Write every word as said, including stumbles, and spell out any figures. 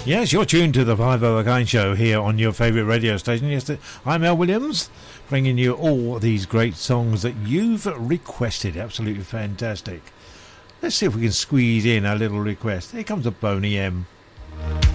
Yes, you're tuned to the five oh Again Show here on your favourite radio station. Yes, I'm Al Williams, bringing you all these great songs that you've requested. Absolutely fantastic. Let's see if we can squeeze in a little request. Here comes a Boney M.